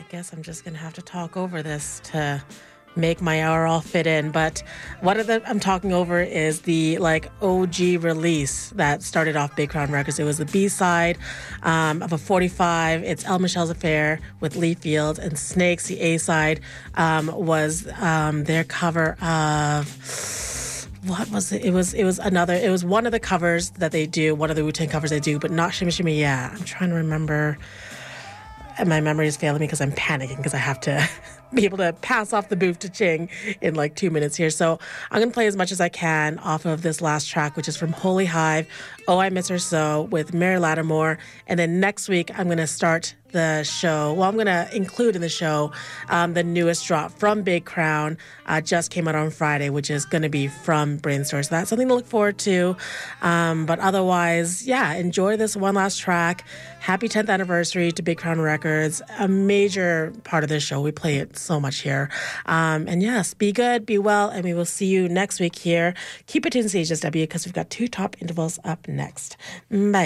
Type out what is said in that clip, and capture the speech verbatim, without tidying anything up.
guess I'm just going to have to talk over this to make my hour all fit in. But what of the, I'm talking over is the like O G release that started off Big Crown Records. It was the B-side um, of a forty-five. It's El Michelle's Affair with Lee Fields, and Snakes, the A-side, um, was um, their cover of... What was it? It was it was another, it was one of the covers that they do, one of the Wu-Tang covers they do, but not Shimmy Shimmy Yeah. I'm trying to remember. And my memory is failing me because I'm panicking because I have to be able to pass off the booth to Ching in like two minutes here. So I'm going to play as much as I can off of this last track, which is from Holy Hive, Oh, I Miss Her So, with Mary Lattimore. And then next week, I'm going to start the show. Well, I'm going to include in the show um, the newest drop from Big Crown. Uh, just came out on Friday, which is going to be from Brainstorm. So that's something to look forward to. Um, but otherwise, yeah, enjoy this one last track. Happy tenth anniversary to Big Crown Records. A major part of this show. We play it so much here. Um, and yes, be good, be well, and we will see you next week here. Keep it tuned to C H S W because we've got two top intervals up next. Bye.